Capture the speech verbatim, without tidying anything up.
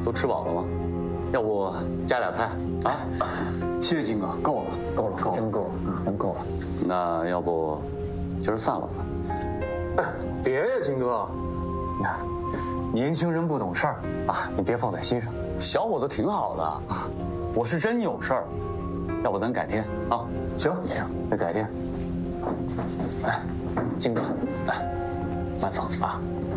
都吃饱了吗？要不加俩菜啊？ 谢谢金哥，够了，够了，够了，真够了，真够了。 那要不今儿散了吧？ 哎，别呀，金哥，那年轻人不懂事儿啊，你别放在心上。 小伙子挺好的，啊，我是真有事儿，要不咱改天啊？ 行行，那改天。哎，金哥，来，慢走啊。